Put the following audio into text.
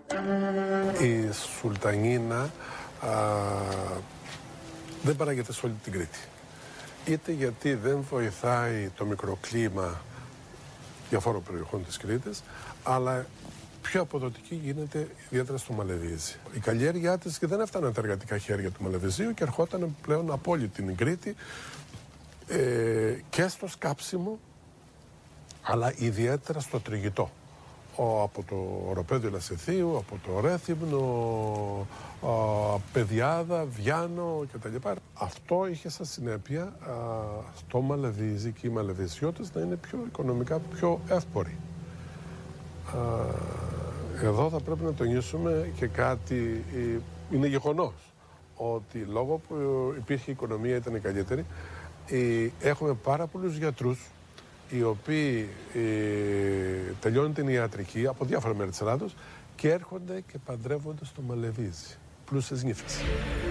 Η Σουλτανίνα δεν παράγεται σε όλη την Κρήτη. Είτε γιατί δεν βοηθάει το μικροκλίμα διαφόρων περιοχών της Κρήτης, αλλά πιο αποδοτική γίνεται ιδιαίτερα στο Μαλεβίζι. Η καλλιέργειά της δεν έφτανε τα εργατικά χέρια του Μαλεβιζίου και ερχόταν πλέον από όλη την Κρήτη και στο σκάψιμο, αλλά ιδιαίτερα στο τριγητό. Από το οροπέδιο Λασιθίου, από το Ρέθυμνο, Πεδιάδα, Βιάνο κτλ. Αυτό είχε σαν συνέπεια στο Μαλεβίζι και οι Μαλεβιζιώτες να είναι πιο οικονομικά πιο εύποροι. Εδώ θα πρέπει να τονίσουμε και κάτι, είναι γεγονός ότι λόγω που υπήρχε η οικονομία ήταν η καλύτερη, έχουμε πάρα πολλούς γιατρούς οι οποίοι τελειώνουν την ιατρική από διάφορα μέρη της Ελλάδος και έρχονται και παντρεύονται στο Μαλεβίζι, πλούσιες νύφες.